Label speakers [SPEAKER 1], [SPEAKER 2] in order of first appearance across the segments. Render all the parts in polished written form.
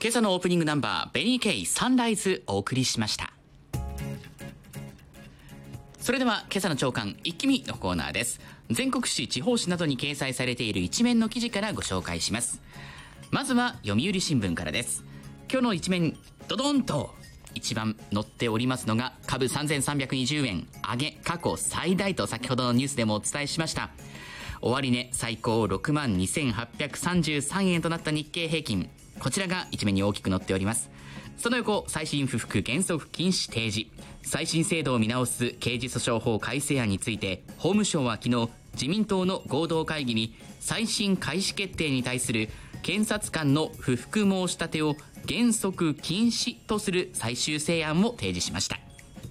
[SPEAKER 1] 今朝のオープニングナンバー、ベニーケイサンライズお送りしました。それでは今朝の朝刊一気見のコーナーです。全国紙、地方紙などに掲載されている一面の記事からご紹介します。まずは読売新聞からです。今日の一面、ドドンと一番載っておりますのが、株3320円上げ過去最大と先ほどのニュースでもお伝えしました。終値最高62,833円となった日経平均、こちらが一面に大きく載っております。その横、再審不服原則禁止提示、再審制度を見直す刑事訴訟法改正案について、法務省は昨日自民党の合同会議に再審開始決定に対する検察官の不服申し立てを原則禁止とする最終成案を提示しました。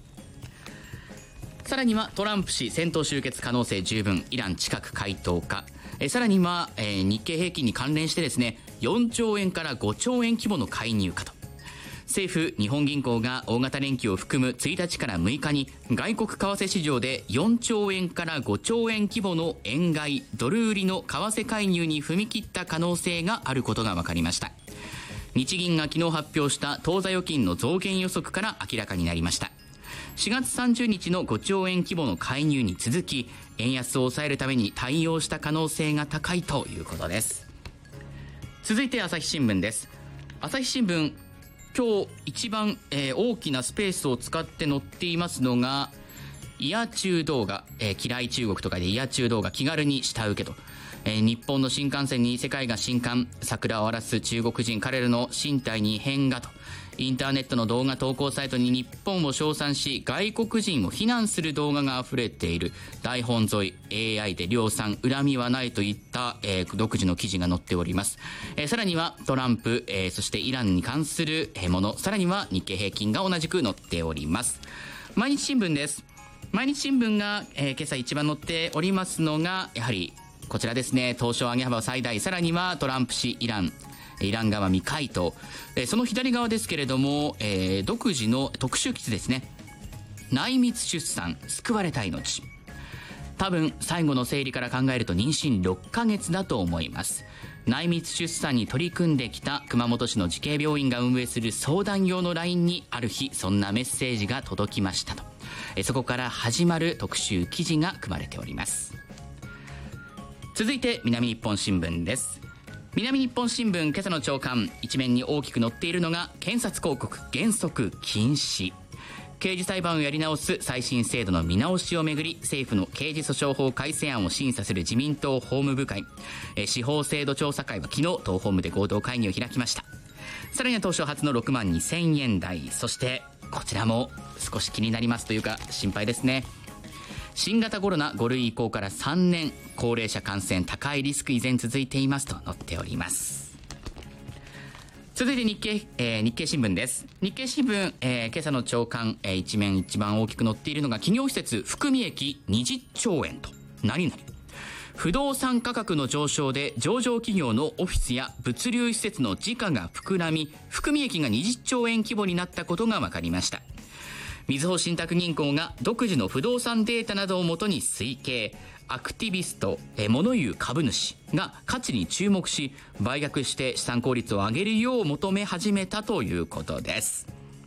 [SPEAKER 1] さらにはトランプ氏戦闘終結可能性十分、イラン近く回答か。さらには、日経平均に関連してですね、4兆円から5兆円規模の介入かと。政府、日本銀行が大型連休を含む1日から6日に外国為替市場で4兆円から5兆円規模の円買いドル売りの為替介入に踏み切った可能性があることが分かりました。日銀が昨日発表した当座預金の増減予測から明らかになりました。4月30日の5兆円規模の介入に続き、円安を抑えるために対応した可能性が高いということです。続いて朝日新聞です。朝日新聞、今日一番、大きなスペースを使って載っていますのが、イヤ中動画、嫌い中国とかでイヤ中動画気軽に下請けと。日本の新幹線に世界が震撼、桜を荒らす中国人、彼らの身体に異変がと。インターネットの動画投稿サイトに日本を称賛し、外国人を非難する動画が溢れている。台本沿い AI で量産、恨みはないといった、独自の記事が載っております。さらにはトランプ、そしてイランに関するもの、さらには日経平均が同じく載っております。毎日新聞です。毎日新聞が、今朝一番載っておりますのが、やはりこちらですね。東証上げ幅最大、さらにはトランプ氏イラン側未回答、その左側ですけれども、独自の特集記事ですね。内密出産救われた命、多分最後の生理から考えると妊娠6ヶ月だと思います。内密出産に取り組んできた熊本市の慈恵病院が運営する相談用の LINE にある日そんなメッセージが届きましたと。そこから始まる特集記事が組まれております。続いて南日本新聞です。南日本新聞、今朝の朝刊一面に大きく載っているのが、検察広告原則禁止、刑事裁判をやり直す再審制度の見直しをめぐり、政府の刑事訴訟法改正案を審査する自民党法務部会、司法制度調査会は昨日党法務で合同会議を開きました。さらには東証初の6万2000円台、そしてこちらも少し気になりますというか心配ですね。新型コロナ5類移行から3年、高齢者感染高いリスク依然続いていますと載っております。続いて日経新聞です。日経新聞、今朝の朝刊、一面一番大きく載っているのが、企業施設含み益20兆円と何々、不動産価格の上昇で上場企業のオフィスや物流施設の時価が膨らみ、含み益が20兆円規模になったことが分かりました。みずほ信託銀行が独自の不動産データなどをもとに推計、アクティビスト、物言う株主が価値に注目し、売却して資産効率を上げるよう求め始めたということです。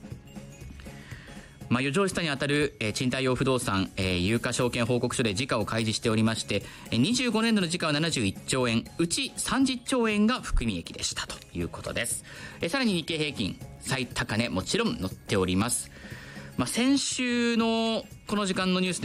[SPEAKER 1] 余剰資産にあたる賃貸用不動産、有価証券報告書で時価を開示しておりまして、25年度の時価は71兆円、うち30兆円が含み益でしたということです。さらに日経平均最高値もちろん載っております。先週のこの時間のニュース